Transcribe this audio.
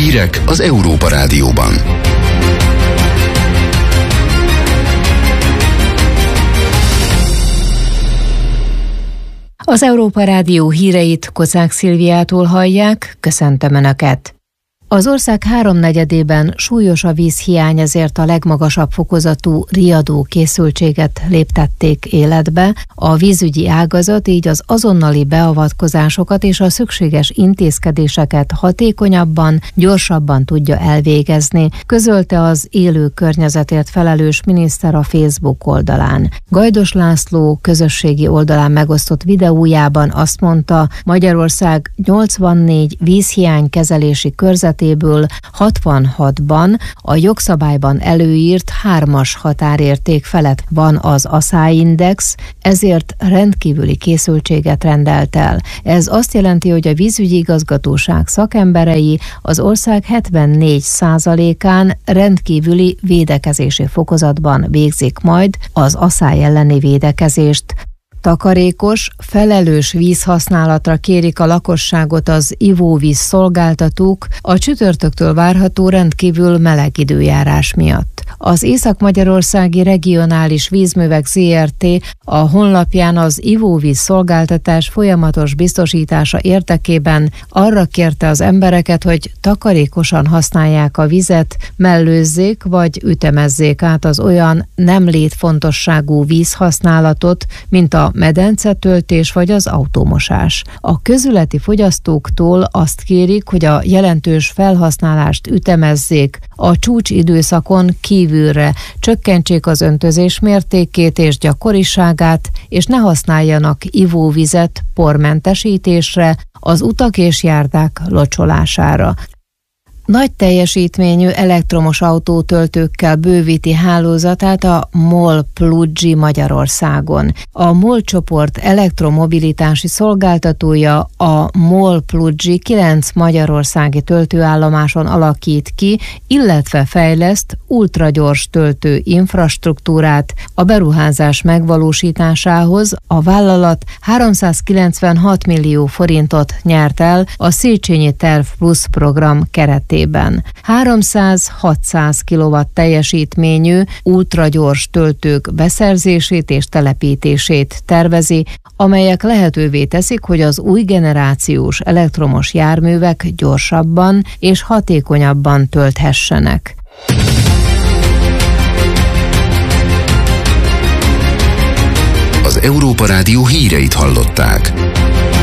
Hírek az Európa Rádióban. Az Európa Rádió híreit Kozák Szilviától hallják, köszöntöm Önöket! Az ország 3/4-ében súlyos a vízhiány, ezért a legmagasabb fokozatú riadó készültséget léptették életbe. A vízügyi ágazat így az azonnali beavatkozásokat és a szükséges intézkedéseket hatékonyabban, gyorsabban tudja elvégezni, közölte az élő környezetért felelős miniszter a Facebook oldalán. Gajdos László közösségi oldalán megosztott videójában azt mondta, Magyarország 84 vízhiánykezelési körzetéből 66-ban a jogszabályban előírt 3-as határérték felett van az ASZÁI-index, ezért rendkívüli készültséget rendelt el. Ez azt jelenti, hogy a vízügyi igazgatóság szakemberei az ország 74%-án rendkívüli védekezési fokozatban végzik majd az ASZÁI elleni védekezést. Takarékos, felelős vízhasználatra kérik a lakosságot az ivóvíz szolgáltatók a csütörtöktől várható rendkívül meleg időjárás miatt. Az Észak-Magyarországi Regionális Vízművek Zrt. A honlapján az ivóvíz szolgáltatás folyamatos biztosítása érdekében arra kérte az embereket, hogy takarékosan használják a vizet, mellőzzék vagy ütemezzék át az olyan nem létfontosságú vízhasználatot, mint a medencetöltés vagy az autómosás. A közületi fogyasztóktól azt kérik, hogy a jelentős felhasználást ütemezzék, a csúcsidőszakon kívülre csökkentsék az öntözés mértékét és gyakoriságát, és ne használjanak ivóvizet pormentesítésre, az utak és járdák locsolására. Nagy teljesítményű elektromos autótöltőkkel bővíti hálózatát a MOL Plug Magyarországon. A MOL csoport elektromobilitási szolgáltatója a MOL Plug 9 magyarországi töltőállomáson alakít ki, illetve fejleszt ultragyors töltő infrastruktúrát. A beruházás megvalósításához a vállalat 396 millió forintot nyert el a Széchenyi Terv Plus program keretében. 300-600 kW teljesítményű ultragyors töltők beszerzését és telepítését tervezi, amelyek lehetővé teszik, hogy az új generációs elektromos járművek gyorsabban és hatékonyabban tölthessenek. Az Európa Rádió híreit hallották.